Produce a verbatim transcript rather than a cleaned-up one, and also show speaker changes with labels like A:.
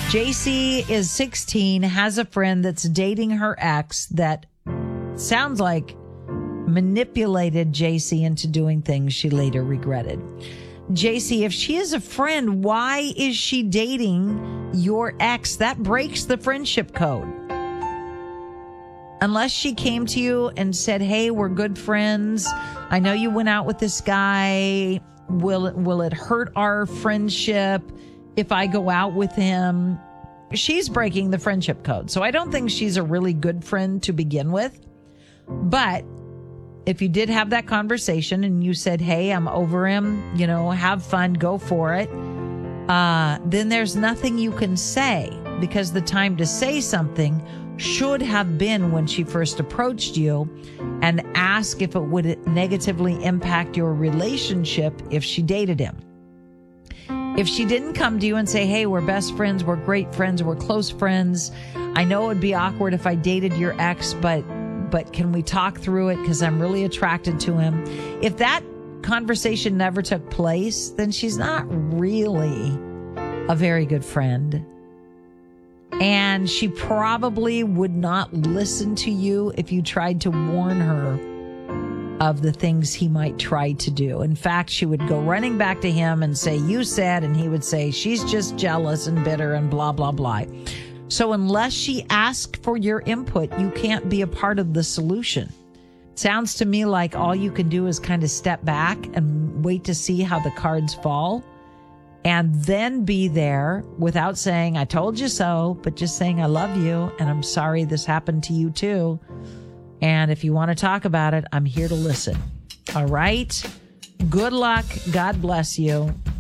A: J C is sixteen, has a friend that's dating her ex that sounds like manipulated J C into doing things she later regretted. J C, if she is a friend, why is she dating your ex? That breaks the friendship code. Unless she came to you and said, hey, we're good friends. I know you went out with this guy. Will it, will it hurt our friendship if I go out with him? She's breaking the friendship code. So I don't think she's a really good friend to begin with. But if you did have that conversation and you said, hey, I'm over him, you know, have fun, go for it, uh, then there's nothing you can say, because the time to say something should have been when she first approached you and ask if it would negatively impact your relationship if she dated him. If she didn't come to you and say, hey, we're best friends, we're great friends, we're close friends, I know it would be awkward if I dated your ex, but but can we talk through it because I'm really attracted to him? If that conversation never took place, then she's not really a very good friend. And she probably would not listen to you if you tried to warn her of the things he might try to do. In fact, she would go running back to him and say, you said, and he would say, she's just jealous and bitter and blah, blah, blah. So unless she asked for your input, you can't be a part of the solution. Sounds to me like all you can do is kind of step back and wait to see how the cards fall. And then be there without saying, I told you so, but just saying, I love you and I'm sorry this happened to you too. And if you want to talk about it, I'm here to listen. All right. Good luck. God bless you.